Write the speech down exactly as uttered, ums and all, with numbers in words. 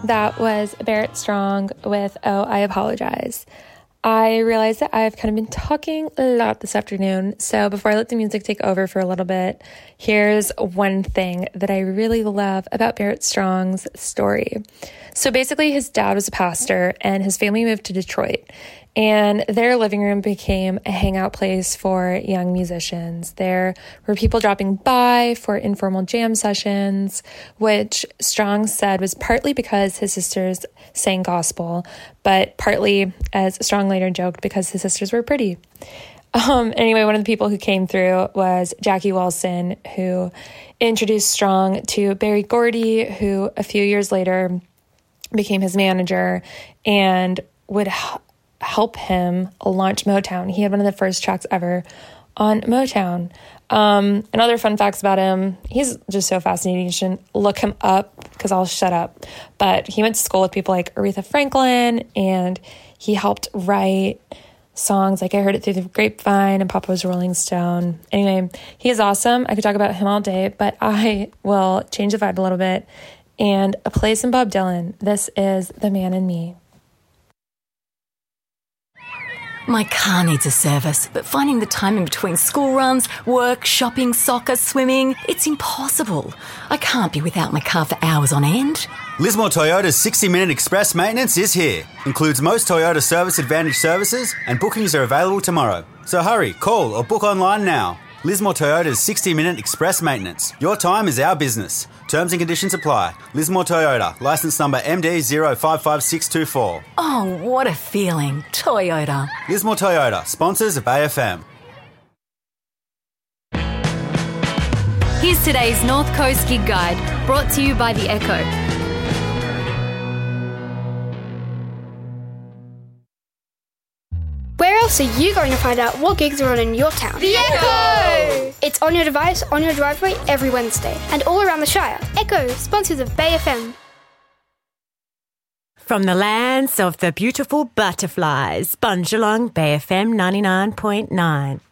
That was Barrett Strong with Oh, I Apologize. I realize that I've kind of been talking a lot this afternoon, so before I let the music take over for a little bit, here's one thing that I really love about Barrett Strong's story. So basically, his dad was a pastor, and his family moved to Detroit, and their living room became a hangout place for young musicians. There were people dropping by for informal jam sessions, which Strong said was partly because his sisters sang gospel, but partly, as Strong later joked, because his sisters were pretty. Um, anyway, one of the people who came through was Jackie Wilson, who introduced Strong to Berry Gordy, who a few years later became his manager and would h- help him launch Motown. He had one of the first tracks ever on Motown. Um, and other fun facts about him, he's just so fascinating. You should look him up because I'll shut up. But he went to school with people like Aretha Franklin, and he helped write songs like I Heard It Through the Grapevine and Papa's Rolling Stone. Anyway, he is awesome. I could talk about him all day, but I will change the vibe a little bit and play some Bob Dylan. This is The Man in Me. My car needs a service, but finding the time in between school runs, work, shopping, soccer, swimming, it's impossible. I can't be without my car for hours on end. Lismore Toyota's sixty minute express maintenance is here. Includes most Toyota Service Advantage services, and bookings are available tomorrow. So hurry, call or book online now. Lismore Toyota's sixty minute express maintenance. Your time is our business. Terms and conditions apply. Lismore Toyota, licence number M D zero five five six two four. Oh, what a feeling. Toyota. Lismore Toyota, sponsors of A F M. Here's today's North Coast Gig Guide, brought to you by The Echo. Where else are you going to find out what gigs are on in your town? The Echo! It's on your device, on your driveway, every Wednesday, and all around the Shire. Echo, sponsors of Bay F M. From the lands of the beautiful butterflies, Bunjalong Bay F M ninety-nine point nine.